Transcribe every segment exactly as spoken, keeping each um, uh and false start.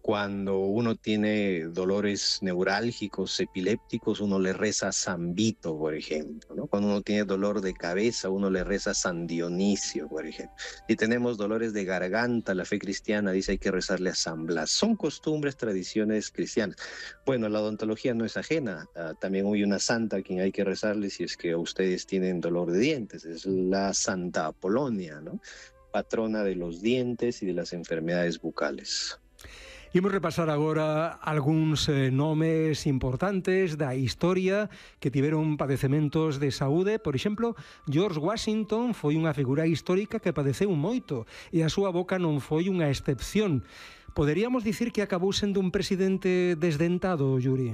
Cuando uno tiene dolores neurálgicos, epilépticos, uno le reza a San Vito, por ejemplo, ¿no? Cuando uno tiene dolor de cabeza, uno le reza a San Dionisio, por ejemplo. Si tenemos dolores de garganta, la fe cristiana dice hay que rezarle a San Blas. Son costumbres, tradiciones cristianas. Bueno, la odontología no es ajena. Uh, también hay una santa a quien hay que rezarle si es que ustedes tienen dolor de dientes. Es la Santa Apolonia, ¿no? Patrona de los dientes y de las enfermedades bucales. Imos repasar agora algúns eh, nomes importantes da historia que tiveron padecementos de saúde. Por exemplo, George Washington foi unha figura histórica que padeceu moito e a súa boca non foi unha excepción. Poderíamos dicir que acabou sendo un presidente desdentado, Yuri?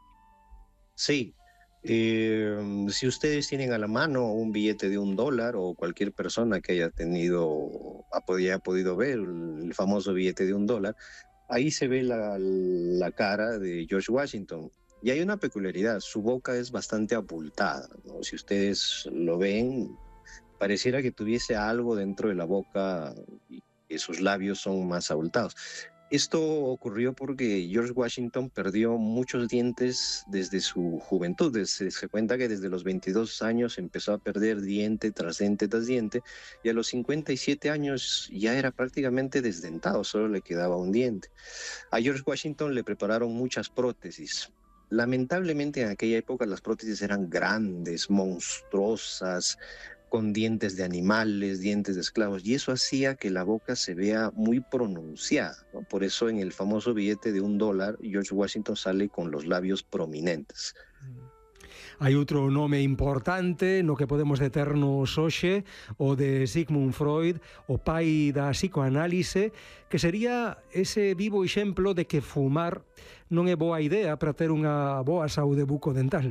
Sí. Eh, si ustedes tienen a la mano un billete de un dólar o cualquier persona que haya tenido, haya podido ver el famoso billete de un dólar, ahí se ve la, la cara de George Washington. Y hay una peculiaridad, su boca es bastante abultada, ¿no? Si ustedes lo ven, pareciera que tuviese algo dentro de la boca y que sus labios son más abultados. Esto ocurrió porque George Washington perdió muchos dientes desde su juventud. Se, se cuenta que desde los veintidós años empezó a perder diente tras diente tras diente y a los cincuenta y siete años ya era prácticamente desdentado, solo le quedaba un diente. A George Washington le prepararon muchas prótesis. Lamentablemente en aquella época las prótesis eran grandes, monstruosas, con dientes de animales, dientes de esclavos, y eso hacía que la boca se vea muy pronunciada, ¿no? Por eso en el famoso billete de un dólar, George Washington sale con los labios prominentes. Hai outro nome importante no que podemos deternos hoxe, o de Sigmund Freud, o pai da psicoanálise, que sería ese vivo exemplo de que fumar non é boa idea para ter unha boa saúde bucodental.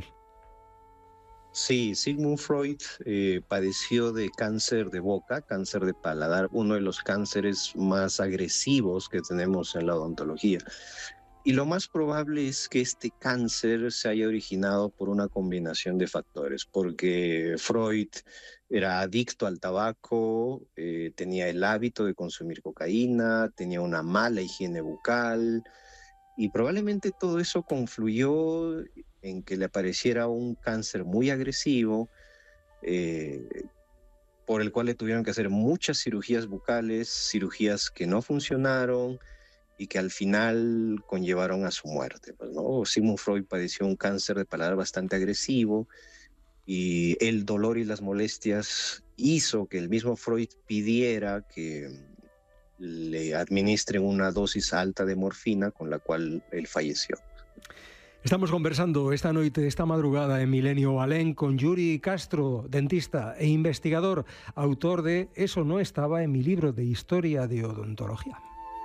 Sí, Sigmund Freud eh, padeció de cáncer de boca, cáncer de paladar, uno de los cánceres más agresivos que tenemos en la odontología. Y lo más probable es que este cáncer se haya originado por una combinación de factores, porque Freud era adicto al tabaco, eh, tenía el hábito de consumir cocaína, tenía una mala higiene bucal, y probablemente todo eso confluyó en que le apareciera un cáncer muy agresivo, eh, por el cual le tuvieron que hacer muchas cirugías bucales, cirugías que no funcionaron y que al final conllevaron a su muerte, pues, ¿no? Sigmund Freud padeció un cáncer de paladar bastante agresivo y el dolor y las molestias hizo que el mismo Freud pidiera que le administren una dosis alta de morfina, con la cual él falleció. Estamos conversando esta noite, esta madrugada en Milenio Alén con Yuri Castro, dentista e investigador, autor de Eso no estaba en mi libro de Historia de Odontología.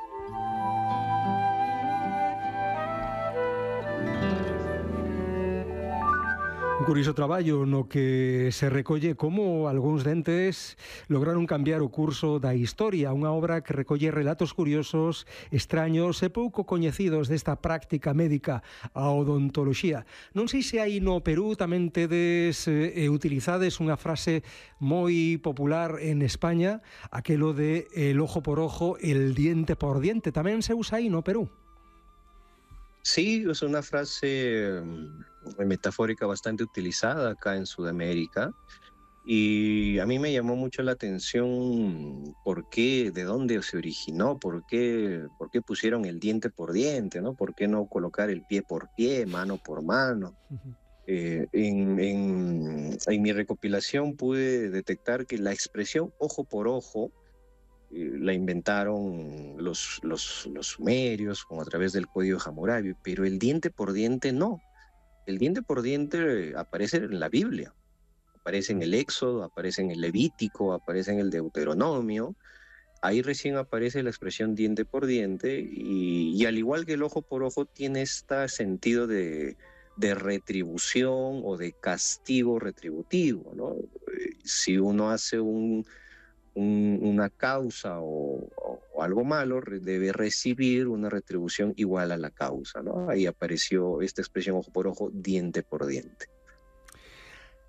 Un curioso traballo no que se recolle como algúns dentes lograron cambiar o curso da historia, unha obra que recolle relatos curiosos, extraños e pouco coñecidos desta práctica médica, a odontoloxía. Non sei se aí no Perú tamén tedes e eh, utilizades unha frase moi popular en España, aquelo de el ojo por ojo, el diente por diente. Tamén se usa aí no Perú? Sí, es una frase metafórica bastante utilizada acá en Sudamérica y a mí me llamó mucho la atención por qué, de dónde se originó, por qué, por qué pusieron el diente por diente, ¿no? ¿Por qué no colocar el pie por pie, mano por mano? Uh-huh. Eh, en, en, en mi recopilación pude detectar que la expresión ojo por ojo la inventaron los, los, los sumerios como a través del código Hammurabi, pero el diente por diente no. El diente por diente aparece en la Biblia, aparece en el Éxodo, aparece en el Levítico, aparece en el Deuteronomio. Ahí recién aparece la expresión diente por diente y, y al igual que el ojo por ojo tiene este sentido de, de retribución o de castigo retributivo, ¿no? Si uno hace un Un, una causa o, o, o algo malo, debe recibir una retribución igual a la causa, ¿no? Ahí apareció esta expresión ojo por ojo, diente por diente.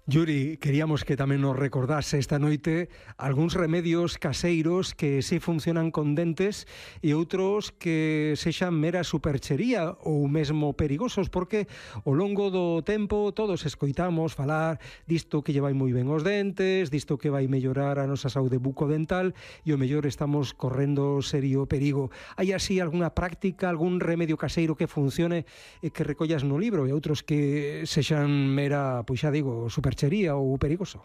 Yuri, queríamos que tamén nos recordase esta noite algúns remedios caseiros que si funcionan con dentes e outros que sexan mera superchería ou mesmo perigosos, porque ao longo do tempo todos escoitamos falar disto que lle vai moi ben os dentes, disto que vai mellorar a nosa saúde bucodental e o mellor estamos correndo serio perigo. Hai así algunha práctica, algún remedio caseiro que funcione e que recollas no libro e outros que sexan mera, pois xa digo, superchería o perigoso?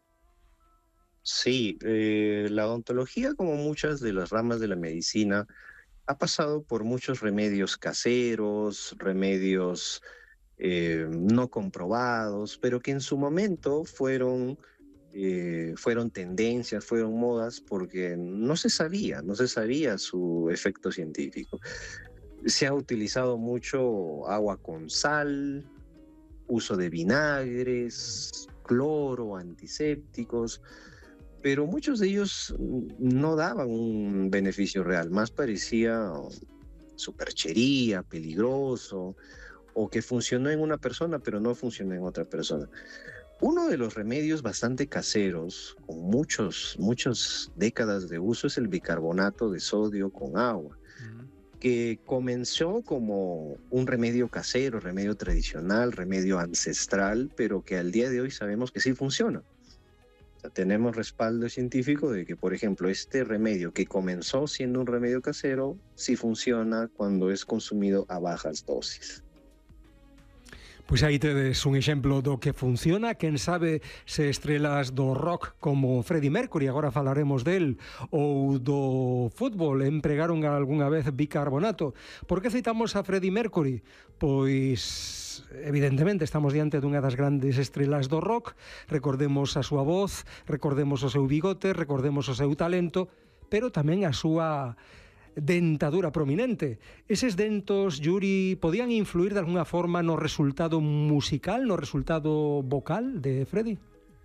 Sí, eh, la odontología, como muchas de las ramas de la medicina, ha pasado por muchos remedios caseros, remedios eh, no comprobados, pero que en su momento fueron, eh, fueron tendencias, fueron modas, porque no se sabía, no se sabía su efecto científico. Se ha utilizado mucho agua con sal, uso de vinagres, cloro, antisépticos, pero muchos de ellos no daban un beneficio real, más parecía superchería, peligroso, o que funcionó en una persona pero no funcionó en otra persona. Uno de los remedios bastante caseros, con muchos, muchas décadas de uso, es el bicarbonato de sodio con agua, que comenzó como un remedio casero, remedio tradicional, remedio ancestral, pero que al día de hoy sabemos que sí funciona. O sea, tenemos respaldo científico de que, por ejemplo, este remedio que comenzó siendo un remedio casero, sí funciona cuando es consumido a bajas dosis. Pois aí tedes un exemplo do que funciona. Quen sabe se estrelas do rock como Freddie Mercury, agora falaremos del, ou do fútbol empregaron algunha vez bicarbonato. Por que citamos a Freddie Mercury? Pois evidentemente estamos diante dunha das grandes estrelas do rock. Recordemos a súa voz, recordemos o seu bigote, recordemos o seu talento, pero tamén a súa dentadura prominente. Eses dentos, Yuri, podían influir de alguna forma no resultado musical, no resultado vocal de Freddie?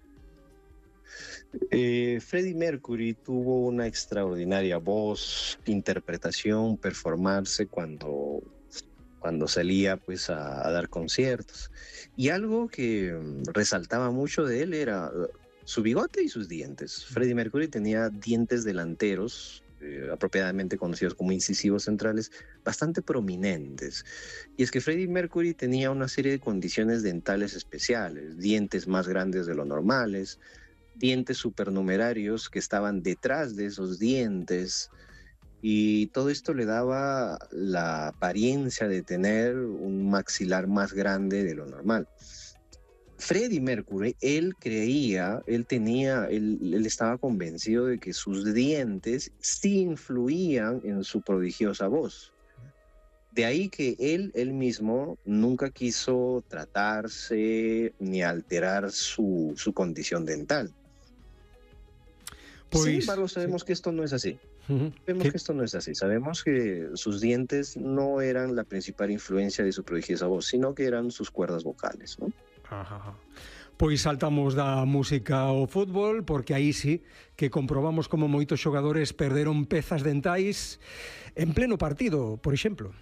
Eh, Freddie Mercury tuvo una extraordinaria voz, interpretación, performarse cuando, cuando salía pues, a, a dar conciertos. Y algo que resaltaba mucho de él era su bigote y sus dientes. Freddie Mercury tenía dientes delanteros, Eh, apropiadamente conocidos como incisivos centrales, bastante prominentes. Y es que Freddie Mercury tenía una serie de condiciones dentales especiales, dientes más grandes de lo normales, dientes supernumerarios que estaban detrás de esos dientes, y todo esto le daba la apariencia de tener un maxilar más grande de lo normal. Freddie Mercury, él creía, él tenía, él, él estaba convencido de que sus dientes sí influían en su prodigiosa voz. De ahí que él, él mismo, nunca quiso tratarse ni alterar su, su condición dental. Pues, Sin embargo, sabemos sí. que esto no es así. Uh-huh. Sabemos ¿Qué? que esto no es así. Sabemos que sus dientes no eran la principal influencia de su prodigiosa voz, sino que eran sus cuerdas vocales, ¿no? Ajá. Pois saltamos da música ao fútbol, porque aí sí que comprobamos como moitos xogadores perderon pezas dentais en pleno partido, por exemplo.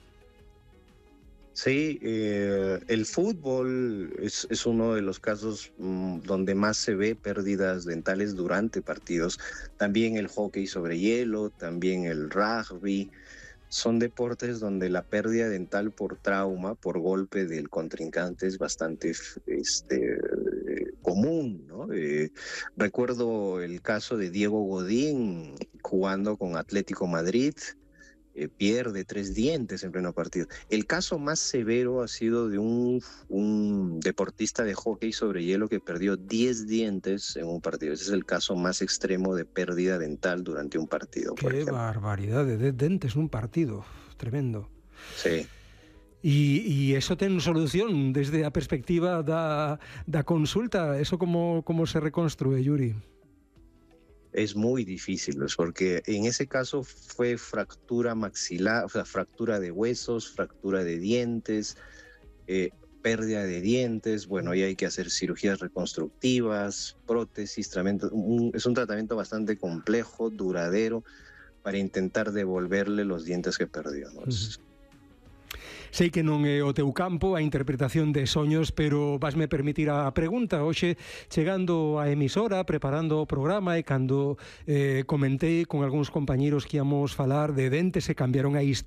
Sí, eh, el fútbol es, es uno de los casos mmm, donde más se ve pérdidas dentales durante partidos. También el hockey sobre hielo, también el rugby. Son deportes donde la pérdida dental por trauma, por golpe del contrincante es bastante este, común, ¿no? Eh, recuerdo el caso de Diego Godín jugando con Atlético Madrid, eh, pierde tres dientes en pleno partido. El caso más severo ha sido de un, un deportista de hockey sobre hielo que perdió diez dientes en un partido. Ese es el caso más extremo de pérdida dental durante un partido. Qué barbaridad de dentes en un partido, tremendo. Sí. E, e eso ten solución desde a perspectiva da, da consulta. Eso como, como se reconstrue, Yuri? Es muy difícil, porque en ese caso fue fractura maxilar, o sea, fractura de huesos, fractura de dientes, eh, pérdida de dientes. Bueno, ahí hay que hacer cirugías reconstructivas, prótesis, tratamiento, un, es un tratamiento bastante complejo, duradero, para intentar devolverle los dientes que perdió, ¿no? Uh-huh. Sei que non é o teu campo a interpretación de soños, pero vasme permitir a pregunta. Hoxe, chegando á emisora, preparando o programa e cando eh, comentei con algúns compañeros que íamos falar de dentes e cambiaron a historia